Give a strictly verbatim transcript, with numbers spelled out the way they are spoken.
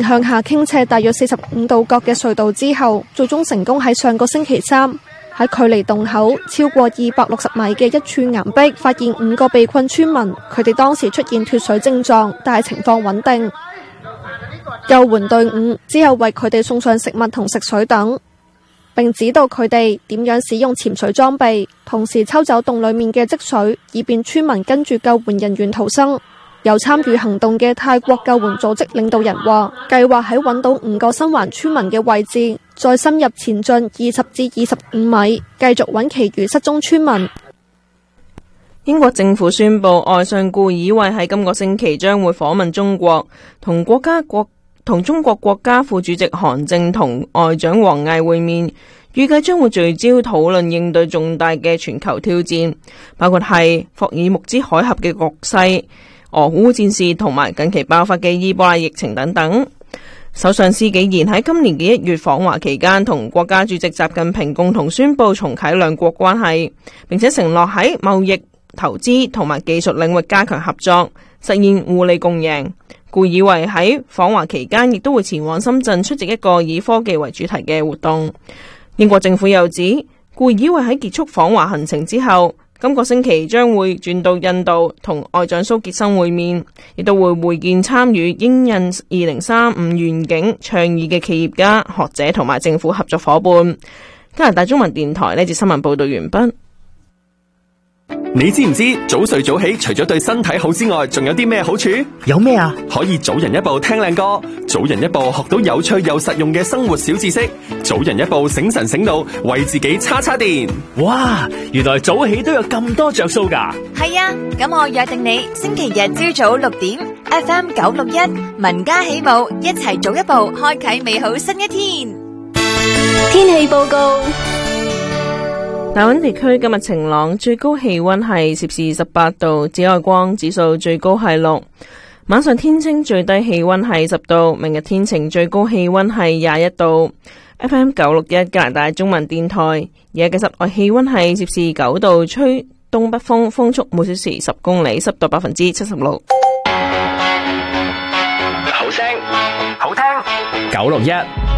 向下傾斜大約四十五度角嘅隧道之後，最終成功喺上個星期三喺距離洞口超過二百六十米嘅一處岩壁發現五個被困村民，佢哋當時出現脫水症狀，但係情況穩定。救援隊伍之後為佢哋送上食物同食水等，並指導佢哋點樣使用潛水裝備，同時抽走洞裏面嘅積水，以便村民跟住救援人員逃生。有參與行動嘅泰國救援組織領導人話，計劃喺揾到五個生還村民嘅位置，再深入前進二十至二十五米，繼續揾其餘失蹤村民。 英國政府宣布，外相顧以偉喺今個星期將會訪問中國，同國家國同中國國家副主席韓正同外長王毅會面，預計將會聚焦討論應對重大嘅全球挑戰，包括係霍爾木茲海峽嘅局勢、俄烏戰事同埋近期爆發嘅伊波拉疫情等等。首相施紀賢喺今年嘅一月訪華期間，同國家主席習近平共同宣布重啟兩國關係，並且承諾喺貿易、投資同埋技術領域加強合作，實現互利共贏。顧以偉喺訪華期間亦都會前往深圳出席一個以科技為主題嘅活動。英國政府又指，顧以偉喺結束訪華行程之後，今個星期將會轉到印度同外長蘇傑生會面，亦都會會見參與英印二零三五願景倡議嘅企業家、學者同埋政府合作夥伴。加拿大中文電台呢節新聞報道完畢。 你知唔知早睡早起除咗對身體好之外，仲有啲咩好處？ 有咩啊？ 可以早人一步聽靚歌，早人一步學到有趣又實用嘅生活小知識，早人一步醒神醒腦，為自己叉叉電。 哇！原來早起都有咁多着數㗎。 係啊，咁我約定你星期日朝早六點 F M 九六一文家起舞，一齊早一步開啟美好新一天。 天氣報告。 大溫地區今日晴朗，最高氣溫係攝氏十八度，紫外光指數最高係六。晚上天晴，最低氣溫係十度。明日天晴，最高氣溫係廿一度。F M 九六一加拿大中文電台，而家嘅室外氣溫係攝氏九度，吹東北風，風速每小時十公里，濕度百分之七十六。 好聲，好聽，九六一。